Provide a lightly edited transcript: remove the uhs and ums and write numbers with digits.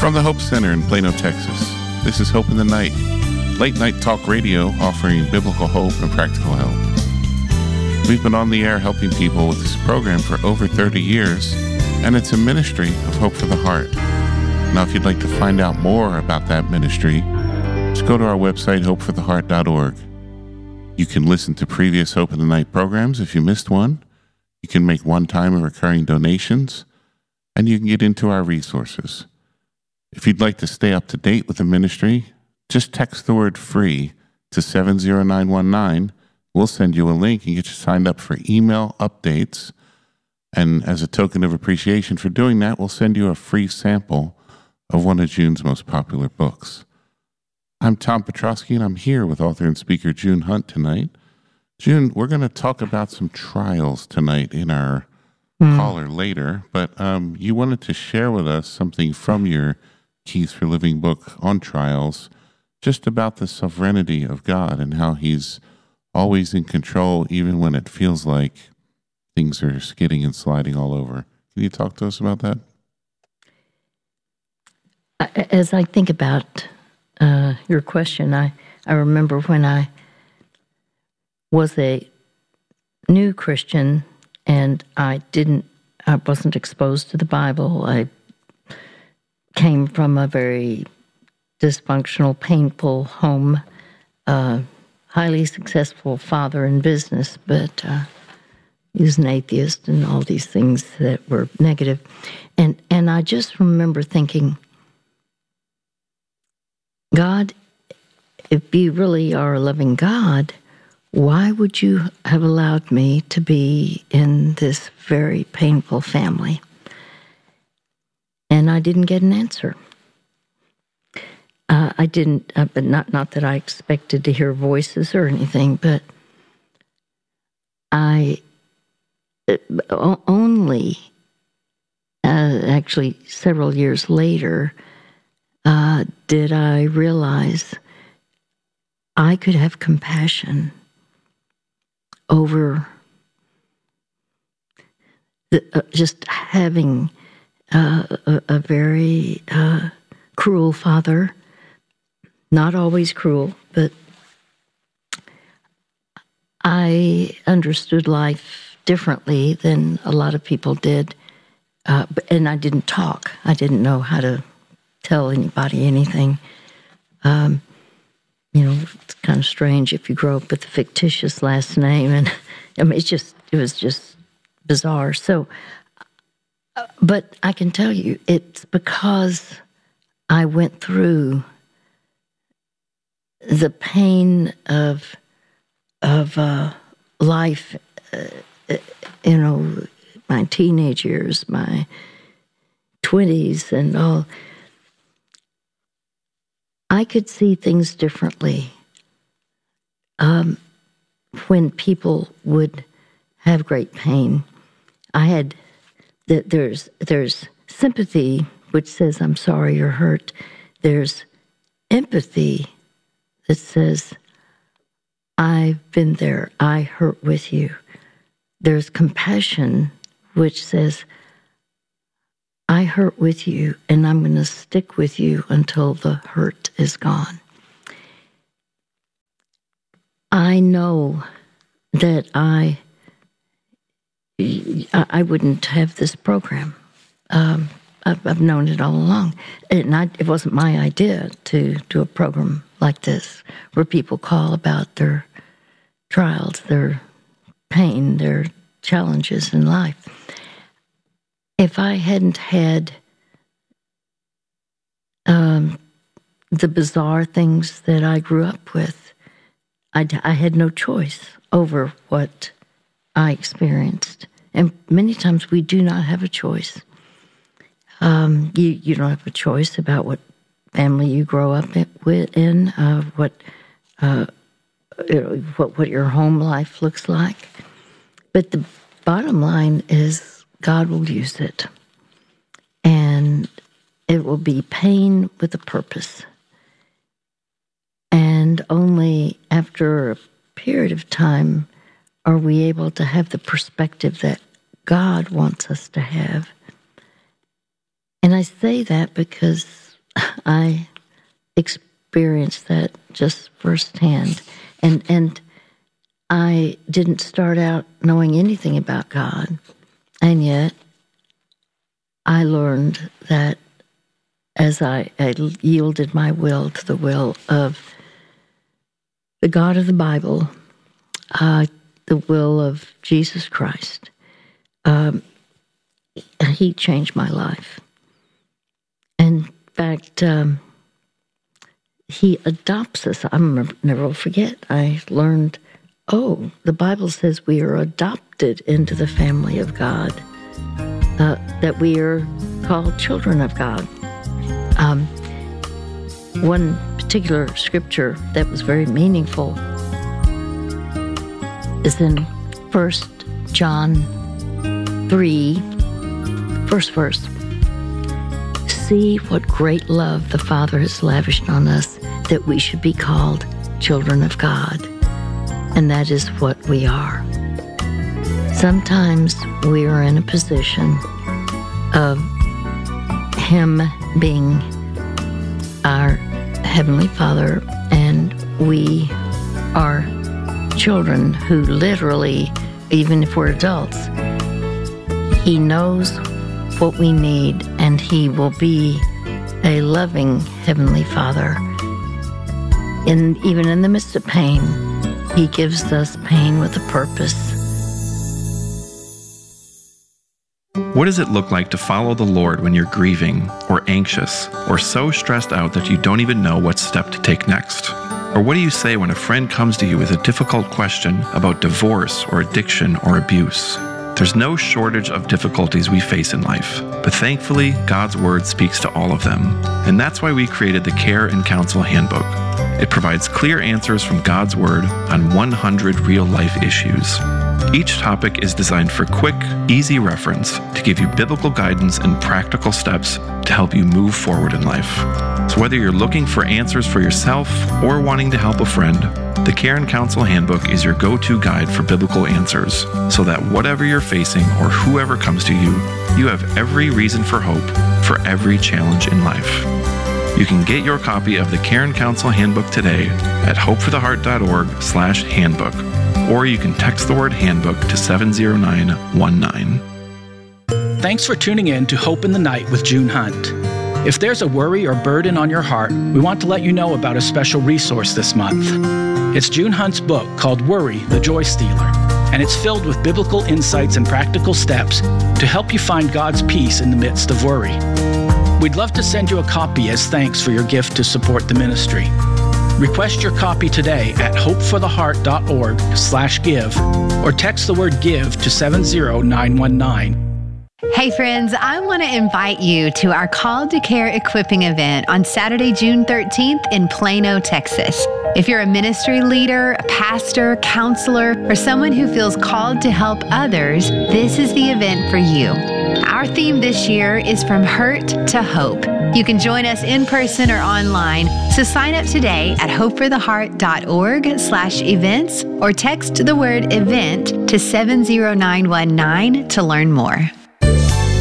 From the Hope Center in Plano, Texas, this is Hope in the Night, late night talk radio offering biblical hope and practical help. We've been on the air helping people with this program for over 30 years, and it's a ministry of Hope for the Heart. Now, if you'd like to find out more about that ministry, just go to our website, hopefortheheart.org. You can listen to previous Hope in the Night programs if you missed one. You can make one-time or recurring donations, and you can get into our resources. If you'd like to stay up to date with the ministry, just text the word FREE to 70919. We'll send you a link and get you signed up for email updates. And as a token of appreciation for doing that, we'll send you a free sample of one of June's most popular books. I'm Tom Petrosky, and I'm here with author and speaker June Hunt tonight. June, we're going to talk about some trials tonight in our caller later, but you wanted to share with us something from your Keys for Living book on trials, just about the sovereignty of God and how he's always in control, even when it feels like things are skidding and sliding all over. Can you talk to us about that? As I think about your question, I remember when I was a new Christian and I wasn't exposed to the Bible. I came from a very dysfunctional, painful home, highly successful father in business, but he was an atheist and all these things that were negative. And I just remember thinking, God, if you really are a loving God, why would you have allowed me to be in this very painful family? And I didn't get an answer. I didn't, but not that I expected to hear voices or anything, but only actually several years later did I realize I could have compassion over just having a very cruel father. Not always cruel, but I understood life differently than a lot of people did. And I didn't talk. I didn't know how to tell anybody anything. It's kind of strange if you grow up with a fictitious last name. And I mean, it was just bizarre. So, but I can tell you, it's because I went through the pain of life, my teenage years, my 20s and all. I could see things differently when people would have great pain. There's sympathy, which says, I'm sorry you're hurt. There's empathy that says, I've been there, I hurt with you. There's compassion, which says, I hurt with you, and I'm going to stick with you until the hurt is gone. I know that I wouldn't have this program. I've known it all along. It wasn't my idea to do a program like this, where people call about their trials, their pain, their challenges in life. If I hadn't had the bizarre things that I grew up with, I had no choice over what I experienced. And many times we do not have a choice. You don't have a choice about what family you grow up in, what your home life looks like. But the bottom line is God will use it. And it will be pain with a purpose. And only after a period of time are we able to have the perspective that God wants us to have. And I say that because I experienced that just firsthand. And I didn't start out knowing anything about God. And yet, I learned that as I yielded my will to the will of the God of the Bible, the will of Jesus Christ, He changed my life. In fact, He adopts us. I'll never forget. I learned, the Bible says we are adopted into the family of God, that we are called children of God. One particular scripture that was very meaningful is in 1 John 3, first verse. See what great love the Father has lavished on us, that we should be called children of God. And that is what we are. Sometimes we are in a position of Him being our Heavenly Father, and we are children who literally, even if we're adults, He knows what we need, and He will be a loving Heavenly Father. Even in the midst of pain, He gives us pain with a purpose. What does it look like to follow the Lord when you're grieving or anxious or so stressed out that you don't even know what step to take next? Or what do you say when a friend comes to you with a difficult question about divorce or addiction or abuse? There's no shortage of difficulties we face in life, but thankfully, God's Word speaks to all of them. And that's why we created the Care and Counsel Handbook. It provides clear answers from God's Word on 100 real-life issues. Each topic is designed for quick, easy reference to give you biblical guidance and practical steps to help you move forward in life. So whether you're looking for answers for yourself or wanting to help a friend, the Care and Counsel Handbook is your go-to guide for biblical answers, so that whatever you're facing or whoever comes to you, you have every reason for hope for every challenge in life. You can get your copy of the Care and Counsel Handbook today at hopefortheheart.org/handbook, or you can text the word handbook to 70919. Thanks for tuning in to Hope in the Night with June Hunt. If there's a worry or burden on your heart, we want to let you know about a special resource this month. It's June Hunt's book called Worry, the Joy Stealer, and it's filled with biblical insights and practical steps to help you find God's peace in the midst of worry. We'd love to send you a copy as thanks for your gift to support the ministry. Request your copy today at hopefortheheart.org/give or text the word give to 70919. Hey friends, I want to invite you to our Called to Care equipping event on Saturday, June 13th in Plano, Texas. If you're a ministry leader, a pastor, counselor, or someone who feels called to help others, this is the event for you. Our theme this year is From Hurt to Hope. You can join us in person or online, so sign up today at hopefortheheart.org/events or text the word event to 70919 to learn more.